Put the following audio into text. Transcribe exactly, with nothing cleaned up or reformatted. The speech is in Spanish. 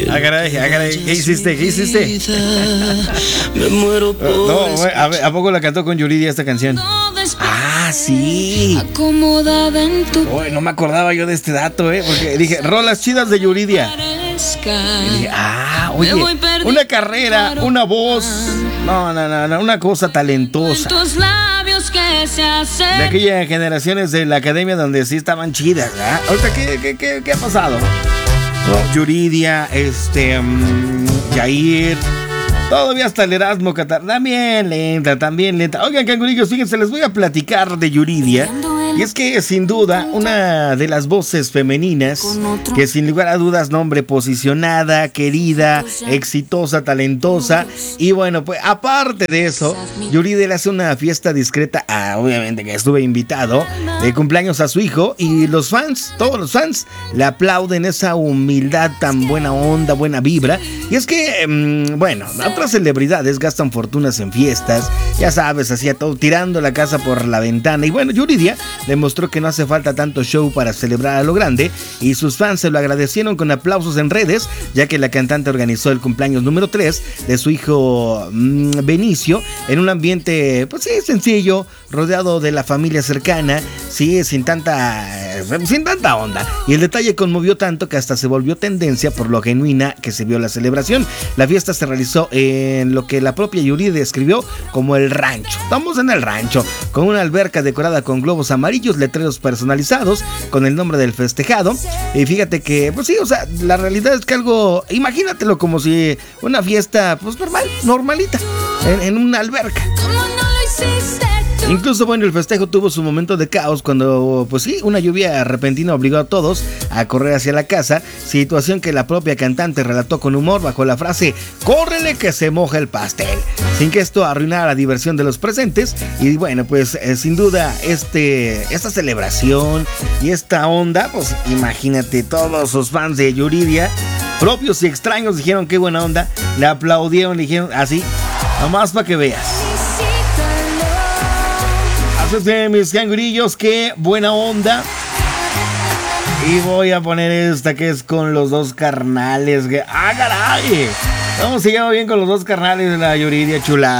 Ah, caray, ah, caray. ¿Qué hiciste? ¿Qué hiciste? Me muero por No, güey, a, ver, ¿a poco la cantó con Yuridia esta canción? Ah, sí. acomodada en tu Uy, no me acordaba yo de este dato, ¿eh? Porque dije, rolas chidas de Yuridia. Y dije, ah, oye, una carrera, una voz. No, no, no, no, una cosa talentosa. tus labios que se hacen. De aquellas generaciones de la academia donde sí estaban chidas, ¿verdad? Ahorita, ¿qué, qué, qué, qué ha pasado? No, Yuridia, este, um, Yair. Todavía hasta el Erasmo Catar. También lenta, también lenta. Oigan, cangurillos, fíjense, les voy a platicar de Yuridia. Y es que, sin duda, una de las voces femeninas que, sin lugar a dudas, nombre posicionada, querida, exitosa, talentosa. Y bueno, pues, aparte de eso, Yuridia le hace una fiesta discreta, a, obviamente que estuve invitado, de cumpleaños a su hijo. Y los fans, todos los fans, le aplauden esa humildad tan buena onda, buena vibra. Y es que, mmm, bueno, otras celebridades gastan fortunas en fiestas, ya sabes, hacía todo, tirando la casa por la ventana. Y bueno, Yuridia demostró que no hace falta tanto show para celebrar a lo grande, y sus fans se lo agradecieron con aplausos en redes, ya que la cantante organizó el cumpleaños número tres de su hijo mmm, Benicio en un ambiente, pues sí, sencillo, rodeado de la familia cercana, sí, sin tanta, sin tanta onda. Y el detalle conmovió tanto que hasta se volvió tendencia por lo genuina que se vio la celebración. La fiesta se realizó en lo que la propia Yuridia describió como el rancho. Estamos en el rancho, con una alberca decorada con globos amarillos, letreros personalizados con el nombre del festejado. Y fíjate que, pues sí, o sea, la realidad es que algo, imagínatelo como si una fiesta, pues normal, normalita, en, en una alberca. Incluso, bueno, el festejo tuvo su momento de caos cuando, pues sí, una lluvia repentina obligó a todos a correr hacia la casa, situación que la propia cantante relató con humor bajo la frase "córrele que se moja el pastel", sin que esto arruinara la diversión de los presentes. Y bueno, pues eh, sin duda este, esta celebración y esta onda, pues imagínate, todos los fans de Yuridia, propios y extraños, dijeron qué buena onda, le aplaudieron, le dijeron así, nomás para que veas. Así es de mis cangurillos, qué buena onda. Y voy a poner esta que es con los dos carnales. ¡Ah, caray! Vamos, se lleva bien con los dos carnales de la Yuridia, chula.